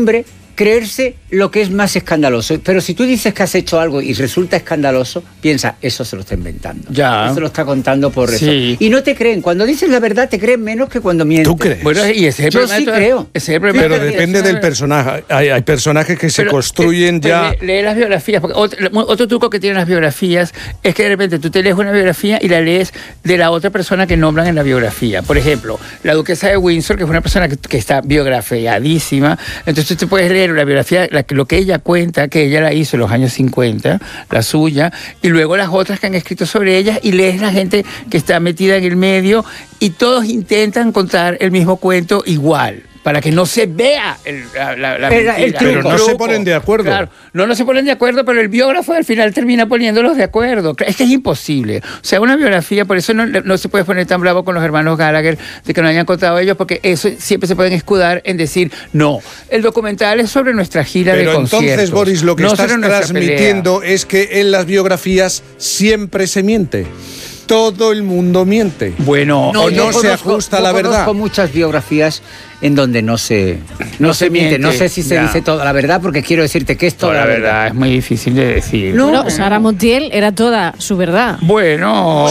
costumbre creerse lo que es más escandaloso. Pero si tú dices que has hecho algo y resulta escandaloso, piensa, eso se lo está inventando. Ya. Eso lo está contando por eso. Sí. Y no te creen. Cuando dices la verdad, te creen menos que cuando mientes. ¿Tú crees? Bueno, y ese es el Yo problema sí de creo. ese es el problema. Pero depende del personaje. Hay personajes que se Pero, construyen ya... Lee las biografías, porque otro truco que tienen las biografías es que de repente tú te lees una biografía y la lees de la otra persona que nombran en la biografía. Por ejemplo, la duquesa de Windsor, que es una persona que está biografiadísima, entonces tú te puedes leer la biografía, lo que ella cuenta, que ella la hizo en los años 50, la suya, y luego las otras que han escrito sobre ella, y lees la gente que está metida en el medio, y todos intentan contar el mismo cuento igual, para que no se vea la mentira. Pero no se ponen de acuerdo. Claro, no se ponen de acuerdo, pero el biógrafo al final termina poniéndolos de acuerdo. Es que es imposible. O sea, una biografía, por eso no se puede poner tan bravo con los hermanos Gallagher de que no hayan contado ellos, porque eso siempre se pueden escudar en decir, no, el documental es sobre nuestra gira de conciertos. Pero entonces, Boris, lo que estás transmitiendo es que en las biografías siempre se miente. Todo el mundo miente. Bueno, o no se ajusta a la verdad. Conozco muchas biografías en donde no se miente. No sé si se dice toda la verdad, porque quiero decirte que es toda la verdad. Es muy difícil de decir. No, bueno, Sara Montiel era toda su verdad. Bueno,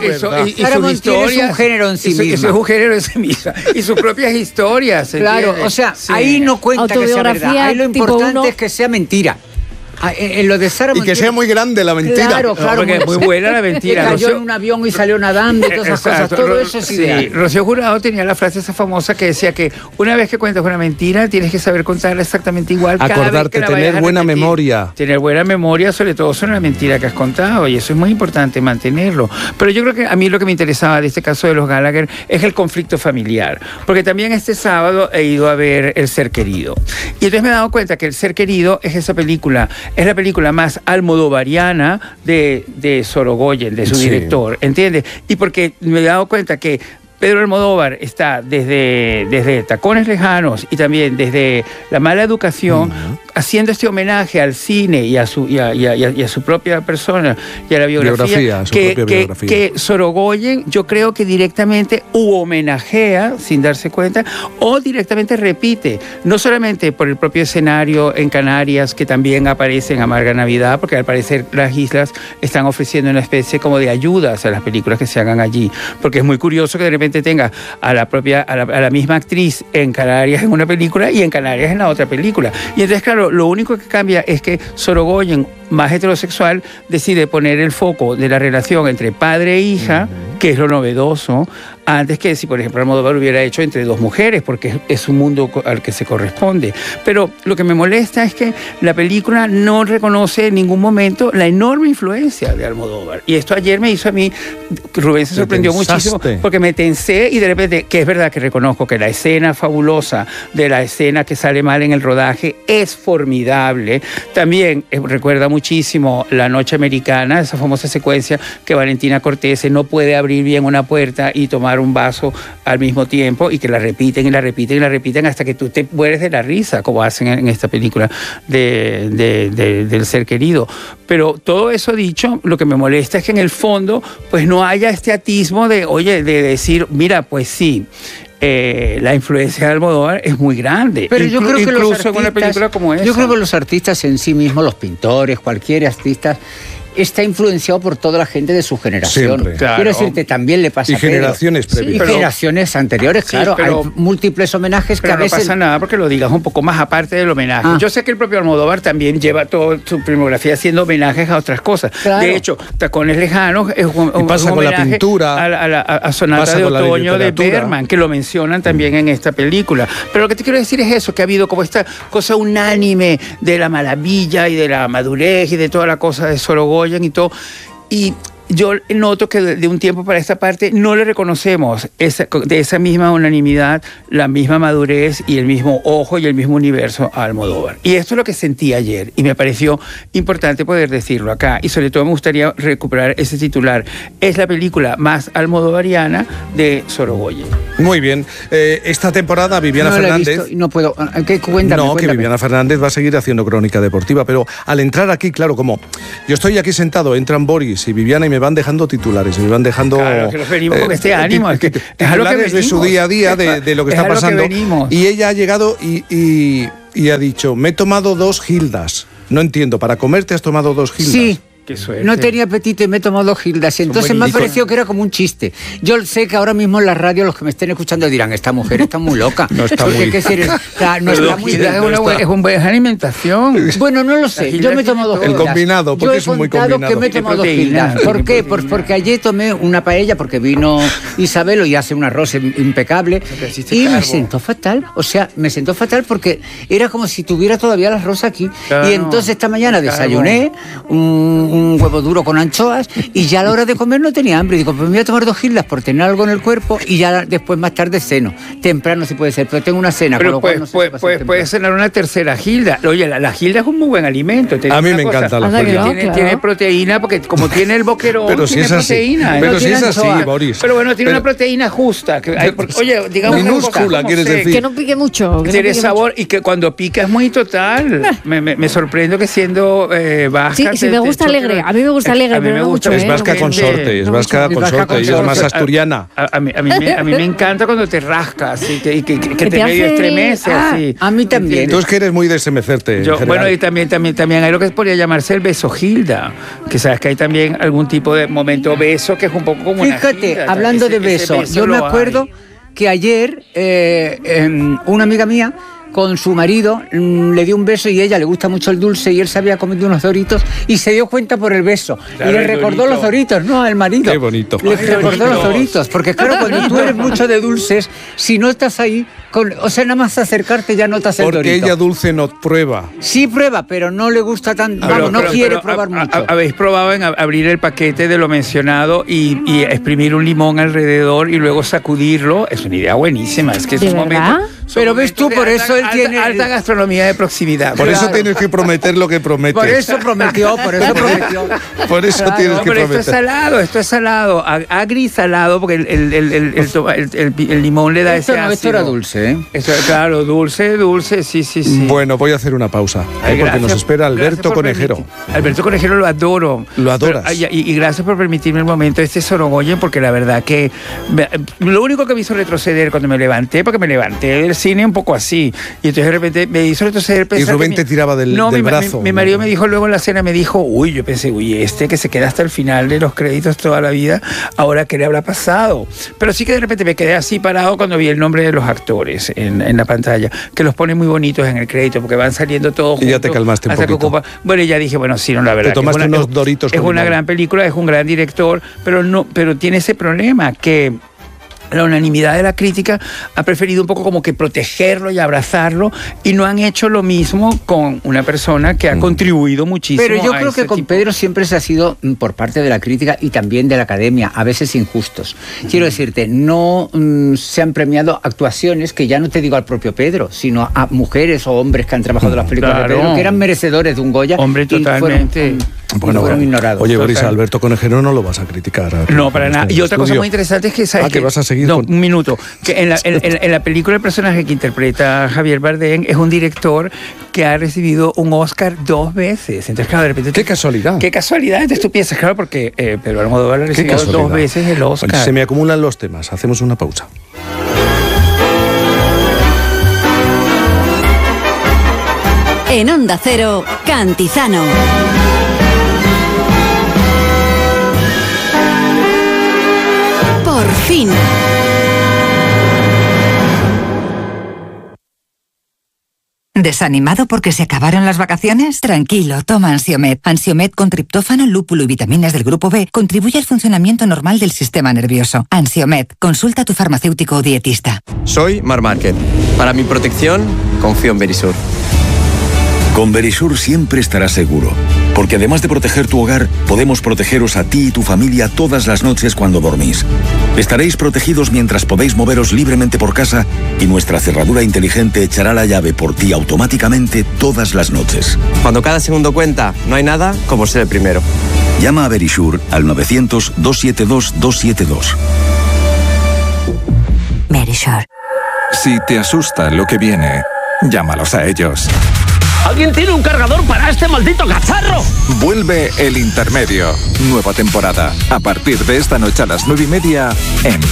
Sara Montiel es un género en sí misma. Eso es un género en sí misma. Y sus propias historias. Claro, o sea, ahí no cuenta que sea verdad. Ahí lo importante es que sea mentira. En lo de Sara Montiel, y que sea muy grande la mentira. Claro, porque es muy buena la mentira. Que cayó en un avión y salió nadando y todas esas cosas. Todo eso es ideal. Rocío Jurado tenía la frase esa famosa que decía que una vez que cuentas una mentira, tienes que saber contarla exactamente igual. Acordarte, tener buena memoria. Tener buena memoria, sobre todo sobre la mentira que has contado. Y eso es muy importante, mantenerlo. Pero yo creo que a mí lo que me interesaba de este caso de los Gallagher es el conflicto familiar. Porque también este sábado he ido a ver El Ser Querido. Y entonces me he dado cuenta que El Ser Querido es esa película. Es la película más almodovariana de Sorogoyen, de su director, ¿entiendes? Y porque me he dado cuenta que Pedro Almodóvar está desde Tacones Lejanos y también desde La Mala Educación, haciendo este homenaje al cine y a su propia persona y a la biografía, que Sorogoyen, yo creo que directamente homenajea sin darse cuenta, o directamente repite, no solamente por el propio escenario en Canarias, que también aparece en Amarga Navidad, porque al parecer las islas están ofreciendo una especie como de ayudas a las películas que se hagan allí, porque es muy curioso que de repente tenga a la misma actriz en Canarias en una película y en Canarias en la otra película. Y entonces, claro, lo único que cambia es que Sorogoyen, más heterosexual, decide poner el foco de la relación entre padre e hija, que es lo novedoso, antes que si, por ejemplo, Almodóvar lo hubiera hecho entre dos mujeres, porque es un mundo al que se corresponde. Pero lo que me molesta es que la película no reconoce en ningún momento la enorme influencia de Almodóvar. Y esto ayer me hizo a mí, Rubén se sorprendió muchísimo, porque me tensé y de repente, que es verdad que reconozco que la escena fabulosa de la escena que sale mal en el rodaje es formidable. También recuerda muchísimo La Noche Americana, esa famosa secuencia que Valentina Cortese no puede abrir bien una puerta y tomar un vaso al mismo tiempo, y que la repiten y la repiten y la repiten hasta que tú te mueres de la risa, como hacen en esta película del Ser Querido. Pero todo eso dicho, lo que me molesta es que en el fondo pues no haya este atismo de decir, mira, pues sí, la influencia de Almodóvar es muy grande. Pero yo creo que incluso en una película como esa. Yo creo que los artistas en sí mismos, los pintores, cualquier artista, está influenciado por toda la gente de su generación. Siempre. Claro. Quiero decirte, también le pasa a Pedro. Generaciones previas. Y generaciones anteriores, claro. Pero, hay múltiples homenajes que a veces... no pasa nada porque lo digas un poco más aparte del homenaje. Yo sé que el propio Almodóvar también lleva toda su filmografía haciendo homenajes a otras cosas. Claro. De hecho, Tacones Lejanos es un pasa un con homenaje la pintura, a Sonata de Otoño de Bergman, que lo mencionan también en esta película. Pero lo que te quiero decir es eso, que ha habido como esta cosa unánime de la maravilla y de la madurez y de toda la cosa de Sorogoyen y todo. Y yo noto que de un tiempo para esta parte no le reconocemos de esa misma unanimidad, la misma madurez y el mismo ojo y el mismo universo a Almodóvar. Y esto es lo que sentí ayer y me pareció importante poder decirlo acá. Y sobre todo me gustaría recuperar ese titular. Es la película más almodovariana de Sorogoyen. Muy bien. Esta temporada Viviana Fernández... No puedo... Cuéntame. Que Viviana Fernández va a seguir haciendo crónica deportiva, pero al entrar aquí, claro, como yo estoy aquí sentado, entran Boris y Viviana y me van dejando titulares, me van dejando... Claro, que nos venimos con este ánimo. Titulares de su día a día, de lo que está pasando. Y ella ha llegado y y ha dicho, me he tomado 2 gildas. No entiendo, ¿para comer te has tomado 2 gildas? Sí. Qué suerte. No tenía apetito y me he tomado 2 gildas. Y entonces me ha parecido que era como un chiste. Yo sé que ahora mismo en la radio los que me estén escuchando dirán, esta mujer está muy loca. No está porque, muy... ¿qué decir? No está muy bien. Es una buena alimentación. Bueno, no lo sé. Yo me he tomado 2 gildas. El combinado, porque es muy combinado. Yo he contado que me he tomado 2 proteína, gildas. ¿Por qué? proteína. Porque ayer tomé una paella porque vino Isabelo y hace un arroz impecable. Y me sentó fatal. O sea, me sentó fatal porque era como si tuviera todavía el arroz aquí. Claro, y entonces esta mañana desayuné un huevo duro con anchoas y ya a la hora de comer no tenía hambre. Digo, pues me voy a tomar 2 gildas por tener algo en el cuerpo y ya después más tarde ceno. Temprano sí puede ser, pero tengo una cena. Pero con lo cual no sé puedes cenar una tercera gilda. Oye, la gilda es un muy buen alimento. A mí me encanta la gilda. Tiene proteína, porque como tiene el boquerón, pero si tiene es así. proteína. Pero si es así, Boris. Pero bueno, tiene una proteína justa. Oye, digamos minúscula, quieres decir. Que no pique mucho. Que tiene no pique sabor mucho. y que cuando pica es muy total. Me sorprendo que siendo vasca... Sí, me gusta alegre. A mí me gusta alegre, pero no mucho. Es vasca consorte, es vasca consorte y además asturiana. A mí me encanta cuando te rascas y que te medio estremece así. A mí también. Tú es que eres muy de estremecerte. Bueno, y también hay lo que podría llamarse el beso gilda, que sabes que hay también algún tipo de momento beso que es un poco como una Fíjate, gilda, hablando de beso, yo me acuerdo que ayer una amiga mía con su marido le dio un beso y a ella le gusta mucho el dulce y él se había comido unos Doritos y se dio cuenta por el beso. Claro, y le recordó los Doritos, ¿no? Al marido. Qué bonito. Le recordó los Doritos. Porque claro, cuando tú eres mucho de dulces, si no estás ahí, o sea, nada más acercarte ya notas el Dorito. Porque ella dulce no prueba. Sí prueba, pero no le gusta tanto. Vamos, no quiere probar mucho. ¿Habéis probado en abrir el paquete de lo mencionado y exprimir un limón alrededor y luego sacudirlo? Es una idea buenísima. Es que es ¿De un verdad? momento... Pero ves tú, por eso él tiene... Alta gastronomía de proximidad. Por eso tienes que prometer lo que prometes. Por eso prometió. Por eso Claro, tienes que Pero prometer. esto es salado, agri salado, porque el limón le da ese ácido. Esto era dulce, ¿eh? Esto, claro, dulce, sí. Bueno, voy a hacer una pausa, porque nos espera Alberto Conejero. Alberto Conejero lo adoro. Lo adoras. Y gracias por permitirme el momento de este Sorogoyen, porque la verdad que lo único que me hizo retroceder cuando me levanté, porque me levanté del cine un poco así, y entonces de repente me hizo retroceder. Y Rubén te tiraba del brazo. Mi marido me dijo luego en la cena, yo pensé, que se queda hasta el final de los créditos toda la vida, ahora qué le habrá pasado. Pero sí que de repente me quedé así parado cuando vi el nombre de los actores en la pantalla, que los pone muy bonitos en el crédito, porque van saliendo todos juntos. Y ya te calmaste un poquito. Bueno, ya dije, sí, no, la verdad. Te tomaste unos Doritos. Es una gran película, es un gran director, pero tiene ese problema que la unanimidad de la crítica ha preferido un poco como que protegerlo y abrazarlo, y no han hecho lo mismo con una persona que ha contribuido muchísimo. Pero yo creo que con Pedro siempre se ha sido, por parte de la crítica y también de la academia, a veces injustos. Quiero decirte, no se han premiado actuaciones que ya no te digo al propio Pedro, sino a mujeres o hombres que han trabajado en las películas de Pedro, que eran merecedores de un Goya. Hombre, totalmente. Fueron ignorados. Oye, Boris, a Alberto Conejero no lo vas a criticar. No, para nada. Y otra cosa muy interesante es que... ¿sabes que vas a seguir un minuto. Que en la película el personaje que interpreta Javier Bardem es un director que ha recibido un Oscar 2 veces. Entonces, claro, de repente... ¡Qué casualidad! ¡Qué casualidad! Entonces tú piensas, claro, porque Pedro Almodóvar ha recibido 2 veces el Oscar. Bueno, se me acumulan los temas. Hacemos una pausa. En Onda Cero, Cantizano. Por fin. ¿Desanimado porque se acabaron las vacaciones? Tranquilo, toma Ansiomed. Ansiomed con triptófano, lúpulo y vitaminas del grupo B contribuye al funcionamiento normal del sistema nervioso. Ansiomed, consulta a tu farmacéutico o dietista. Soy Mar Márquez. Para mi protección, confío en Verisur. Con Verisur siempre estarás seguro, porque además de proteger tu hogar, podemos protegeros a ti y tu familia todas las noches cuando dormís. Estaréis protegidos mientras podéis moveros libremente por casa y nuestra cerradura inteligente echará la llave por ti automáticamente todas las noches. Cuando cada segundo cuenta, no hay nada como ser el primero. Llama a Verisur al 900-272-272. Verisur. Si te asusta lo que viene, llámalos a ellos. ¿Alguien tiene un cargador para este maldito cacharro? Vuelve El Intermedio. Nueva temporada. A partir de esta noche a las 9:30 en